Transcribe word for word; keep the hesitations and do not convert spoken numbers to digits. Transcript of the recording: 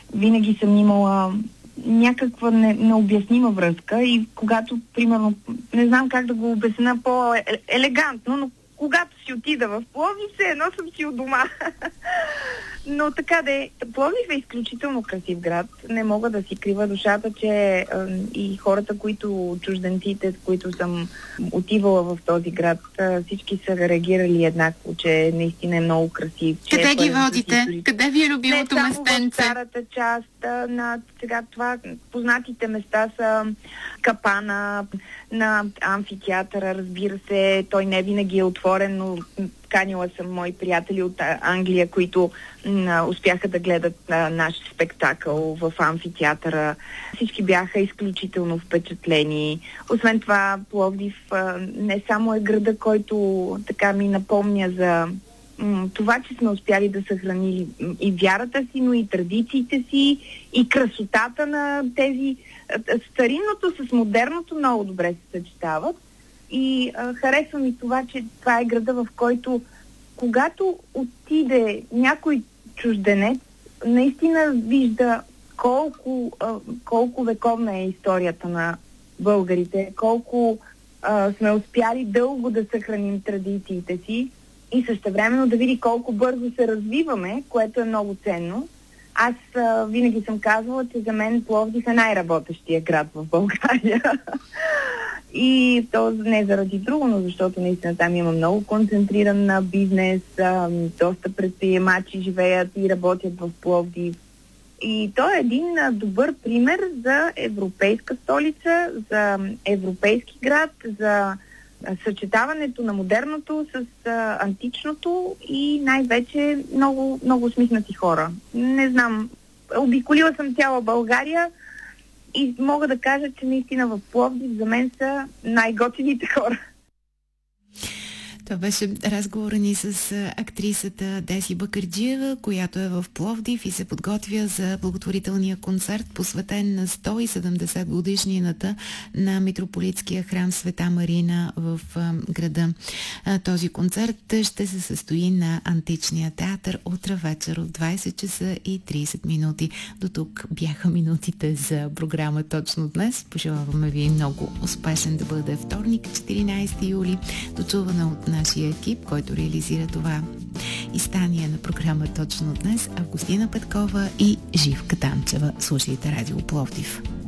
винаги съм имала някаква не, необяснима връзка и когато, примерно, не знам как да го обясня по-елегантно, но когато си отида в Пловдив, все едно съм си у дома. Но така да е, Пловдив е изключително красив град. Не мога да си крива душата, че е, и хората, които, чужденците, които съм отивала в този град, всички са реагирали еднакво, че наистина е много красив. Къде че ги е водите? исторически. Къде ви е любимото Не, местенце? само в старата част на сега това, познатите места са Капана, на амфитеатъра, разбира се, той не винаги е отворен, но канила съм мои приятели от Англия, които м, успяха да гледат а, наш спектакъл в амфитеатъра. Всички бяха изключително впечатлени. Освен това, Пловдив а, не само е града, който така ми напомня за м, това, че сме успяли да съхранили и вярата си, но и традициите си, и красотата на тези старинното с модерното много добре се съчетават. И а, харесва ми това, че това е града, в който когато отиде някой чужденец, наистина вижда колко, а, колко вековна е историята на българите, колко а, сме успяли дълго да съхраним традициите си и същевременно да види колко бързо се развиваме, което е много ценно. Аз а, винаги съм казвала, че за мен Пловдив е най-работещия град в България. И то не заради друго, но защото наистина там има много концентриран на бизнес, а, доста предприемачи живеят и работят в Пловдив. И то е един а, добър пример за европейска столица, за европейски град, за съчетаването на модерното с а, античното и най-вече много, много усмихнати хора. Не знам, обиколила съм цяла България и мога да кажа, че наистина в Пловдив за мен са най-готините хора. Това беше разговора ни с актрисата Деси Бакърджиева, която е в Пловдив и се подготвя за благотворителния концерт, посветен на сто и седемдесет годишнината на митрополитския храм Света Марина в града. Този концерт ще се състои на Античния театър утре вечер от двайсет часа и трийсет минути. До тук бяха минутите за програма точно днес. Пожелаваме ви много успешен да бъде вторник, четиринайсети юли. Дочуване от нашия екип, който реализира това издание на програма точно днес, Августина Петкова и Живка Танчева. Слушайте Радио Пловдив.